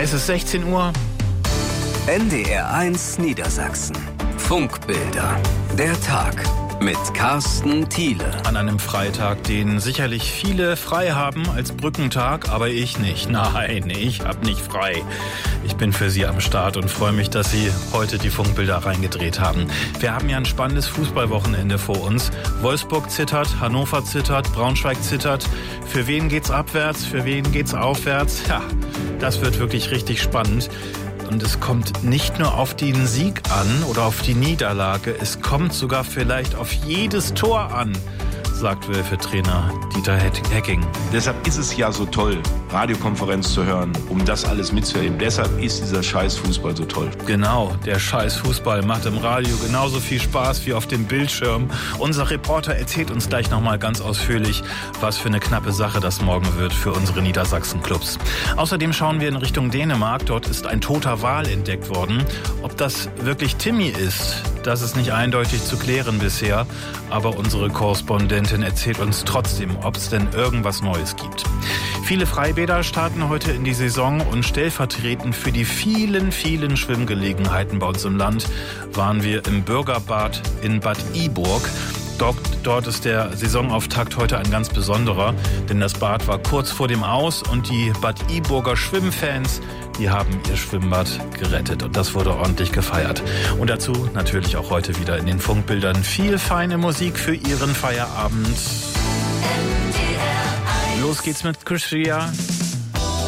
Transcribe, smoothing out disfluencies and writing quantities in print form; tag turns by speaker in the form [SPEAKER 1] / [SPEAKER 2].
[SPEAKER 1] Es ist 16 Uhr.
[SPEAKER 2] NDR1 Niedersachsen. Funkbilder. Der Tag mit Carsten Thiele.
[SPEAKER 1] An einem Freitag, den sicherlich viele frei haben als Brückentag, aber ich nicht. Nein, ich hab nicht frei. Ich bin für Sie am Start und freue mich, dass Sie heute die Funkbilder reingedreht haben. Wir haben ja ein spannendes Fußballwochenende vor uns. Wolfsburg zittert, Hannover zittert, Braunschweig zittert. Für wen geht's abwärts, für wen geht's aufwärts? Ja, das wird wirklich richtig spannend. Und es kommt nicht nur auf den Sieg an oder auf die Niederlage, es kommt sogar vielleicht auf jedes Tor an, sagt Wölfe-Trainer Dieter Hecking.
[SPEAKER 3] Deshalb ist es ja so toll, Radiokonferenz zu hören, um das alles mitzuerleben. Deshalb ist dieser Scheiß-Fußball so toll.
[SPEAKER 1] Genau, der Scheiß-Fußball macht im Radio genauso viel Spaß wie auf dem Bildschirm. Unser Reporter erzählt uns gleich nochmal ganz ausführlich, was für eine knappe Sache das morgen wird für unsere Niedersachsen-Clubs. Außerdem schauen wir in Richtung Dänemark. Dort ist ein toter Wal entdeckt worden. Ob das wirklich Timmy ist, das ist nicht eindeutig zu klären bisher. Aber unsere Korrespondentin erzählt uns trotzdem, ob es denn irgendwas Neues gibt. Viele Freibäder starten heute in die Saison und stellvertretend für die vielen, vielen Schwimmgelegenheiten bei uns im Land waren wir im Bürgerbad in Bad Iburg. Dort ist der Saisonauftakt heute ein ganz besonderer, denn das Bad war kurz vor dem Aus und die Bad Iburger Schwimmfans, die haben ihr Schwimmbad gerettet und das wurde ordentlich gefeiert. Und dazu natürlich auch heute wieder in den Funkbildern viel feine Musik für Ihren Feierabend. Los geht's mit Chris Ria.